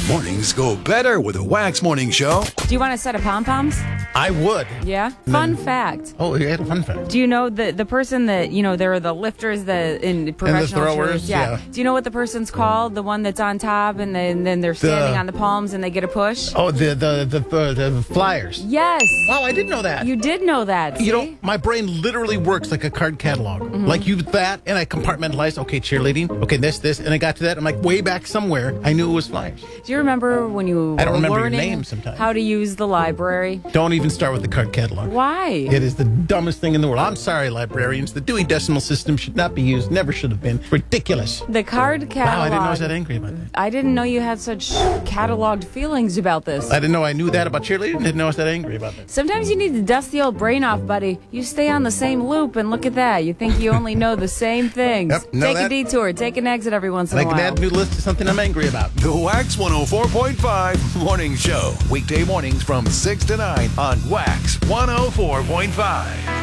Mornings go better with a Wax Morning Show. Do you want a set of pom-poms? I would. Yeah? Fun fact. Oh, you had a fun fact. Do you know the person that, there are the lifters in professional throwers, shooters? yeah. Do you know what the person's called? The one that's on top and then they're standing on the palms and they get a push? Oh, the flyers. Yes. Wow, I didn't know that. You did know that. See? You know, my brain literally works like a card catalog. Mm-hmm. Like you that, and I compartmentalized, okay, cheerleading, okay, this, and I got to that. I'm like, way back somewhere, I knew it was flyers. Do you remember when you I don't were remember your learning name sometimes. how to use the library? Don't even start with the card catalog. Why? It is the dumbest thing in the world. I'm sorry, librarians. The Dewey Decimal System should not be used. Never should have been. Ridiculous. The card catalog. Wow, I didn't know I was that angry about that. I didn't know you had such cataloged feelings about this. I didn't know I knew that about cheerleading. Didn't know I was that angry about that. Sometimes you need to dust the old brain off, buddy. You stay on the same loop, and look at that. You think you only know the same things. Yep, know take that. a detour. Take an exit every once in I a can while. add a new list to something I'm angry about. The Wax 104.5 Morning Show. Weekday mornings from 6 to 9 on Wax 104.5.